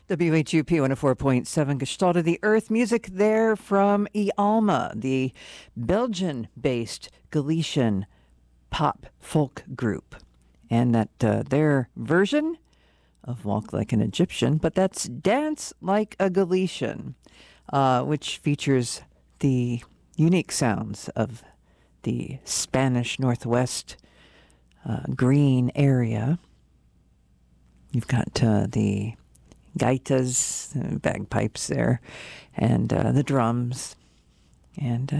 WHUP 104.7 Gestalt of the Earth. Music there from Ialma, the Belgian-based Galician pop folk group. And that their version of Walk Like an Egyptian, but that's Dance Like a Galician, which features the unique sounds of the Spanish Northwest green area. You've got the gaitas, bagpipes there, and the drums. And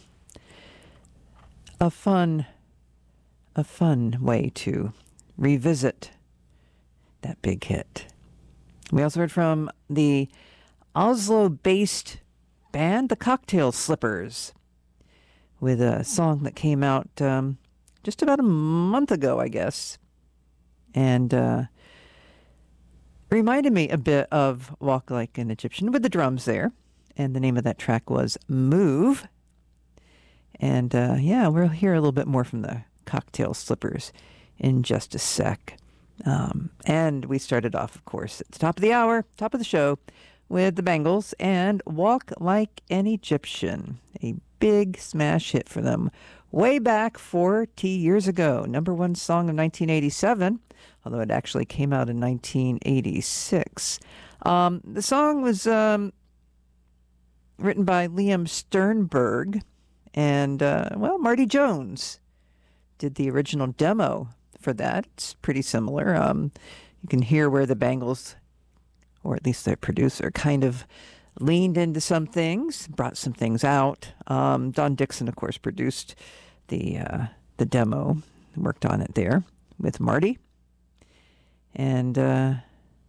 a fun way to revisit that big hit. We also heard from the Oslo-based band, the Cocktail Slippers, with a song that came out just about a month ago, I guess. And reminded me a bit of Walk Like an Egyptian with the drums there. And the name of that track was Move. And we'll hear a little bit more from the Cocktail Slippers in just a sec. And we started off, of course, at the top of the hour, top of the show, with the Bangles and Walk Like an Egyptian, a big smash hit for them way back 40 years ago. Number one song of 1987, although it actually came out in 1986. The song was written by Liam Sternberg, and, Marty Jones did the original demo for that. It's pretty similar. You can hear where the Bangles, or at least their producer, kind of leaned into some things, brought some things out. Don Dixon, of course, produced the demo, worked on it there with Marty. And, the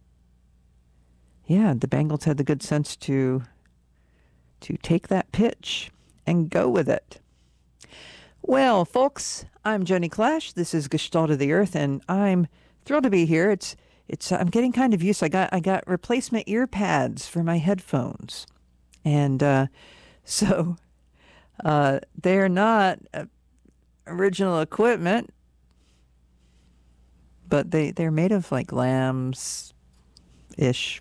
Bangles had the good sense to take that pitch and go with it. Well, folks, I'm Jenny Clash. This is Gestalt of the Earth, and I'm thrilled to be here. I'm getting kind of used. I got replacement ear pads for my headphones, and so they're not original equipment, but they're made of like lambs ish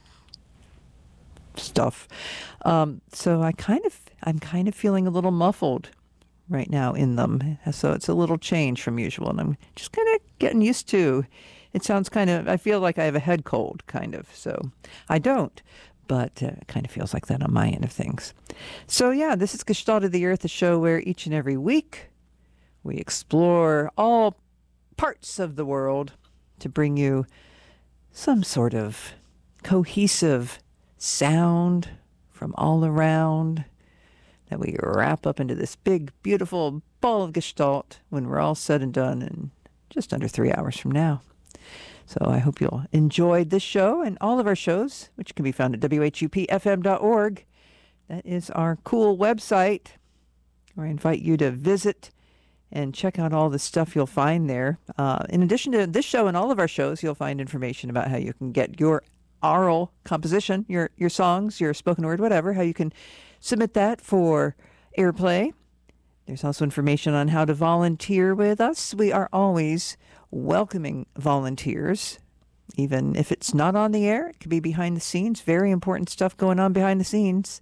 stuff. So I'm kind of feeling a little muffled right now in them. So it's a little change from usual, and I'm just kind of getting used to. It sounds I feel like I have a head cold, kind of. So I don't, but it kind of feels like that on my end of things. So this is Gestalt of the Earth, a show where each and every week we explore all parts of the world to bring you some sort of cohesive sound from all around that we wrap up into this big, beautiful ball of Gestalt when we're all said and done in just under 3 hours from now. So I hope you'll enjoy this show and all of our shows, which can be found at whupfm.org. That is our cool website, where I invite you to visit and check out all the stuff you'll find there. In addition to this show and all of our shows, you'll find information about how you can get your oral composition, your songs, your spoken word, whatever, how you can submit that for airplay. There's also information on how to volunteer with us. We are always welcoming volunteers, even if it's not on the air. It could be behind the scenes. Very important stuff going on behind the scenes.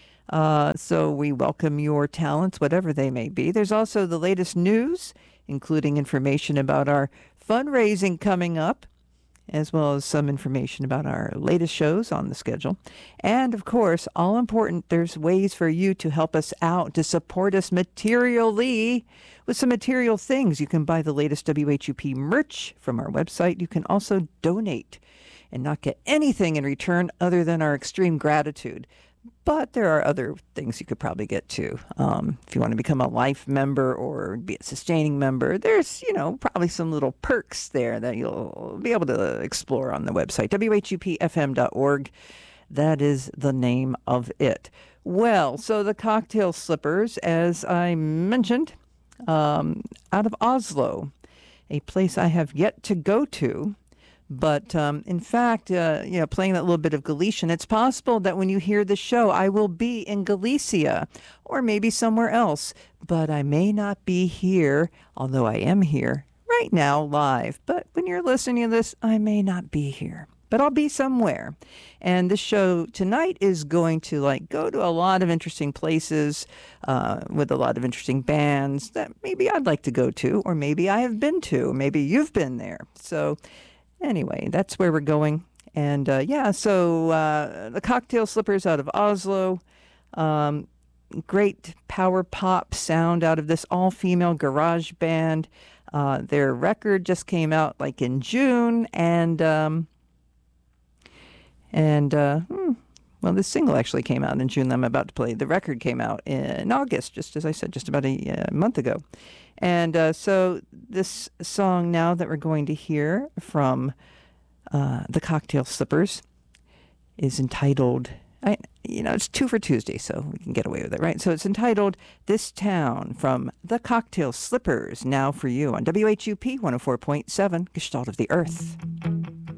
So we welcome your talents, whatever they may be. There's also the latest news, including information about our fundraising coming up, as well as some information about our latest shows on the schedule. And, of course, all important, there's ways for you to help us out, to support us materially with some material things. You can buy the latest WHUP merch from our website. You can also donate and not get anything in return other than our extreme gratitude. But there are other things you could probably get too. If you want to become a life member or be a sustaining member, there's, probably some little perks there that you'll be able to explore on the website, whupfm.org. That is the name of it. Well, so the Cocktail Slippers, as I mentioned, out of Oslo, a place I have yet to go to. But in fact, playing that little bit of Galician, it's possible that when you hear the show, I will be in Galicia or maybe somewhere else. But I may not be here, although I am here right now live. But when you're listening to this, I may not be here. but I'll be somewhere. And this show tonight is going to go to a lot of interesting places with a lot of interesting bands that maybe I'd like to go to, or maybe I have been to, or maybe you've been there. So anyway, that's where we're going. And the Cocktail Slippers out of Oslo. Great power pop sound out of this all-female garage band. Their record just came out in June, well, this single actually came out in June that I'm about to play. The record came out in August, just as I said, just about a month ago. And so this song now that we're going to hear from the Cocktail Slippers is entitled, it's 2 for Tuesday, so we can get away with it, right? So it's entitled This Town from the Cocktail Slippers, now for you on WHUP 104.7, Gestalt of the Earth.